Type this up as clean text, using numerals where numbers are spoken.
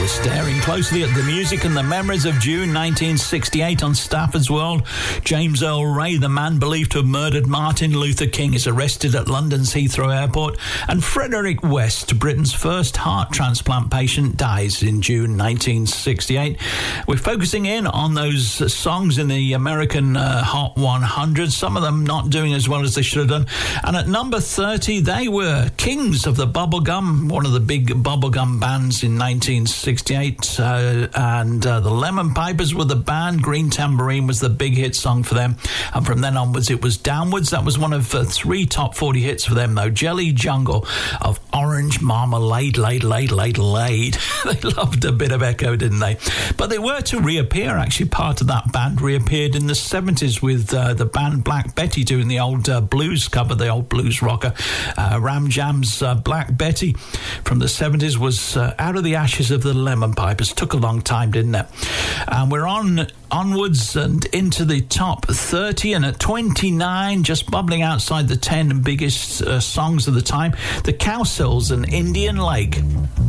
Staring closely at the music and the memories of June 1968 on Stafford's World. James Earl Ray, the man believed to have murdered Martin Luther King, is arrested at London's Heathrow Airport. And Frederick West, Britain's first heart transplant patient, dies in June 1968. We're focusing in on those songs in the American Hot 100, some of them not doing as well as they should have done. And at number 30, they were Kings of the Bubblegum, one of the big bubblegum bands in 1968, and the Lemon Pipers were the band. Green Tambourine was the big hit song for them, and from then onwards it was Downwards. That was one of 3 top 40 hits for them, though. Jelly Jungle of Orange Marmalade, laid. They loved a bit of echo, didn't they? But they were to reappear, actually. Part of that band reappeared in the 70s with the band Black Betty doing the old blues cover, the old blues rocker. Ram Jam's Black Betty from the 70s was out of the ashes of the Lemon Pipers. Took a long time, didn't it? And we're onwards and into the top 30, and at 29, just bubbling outside the 10 biggest songs of the time, the Cowsills and Indian Lake.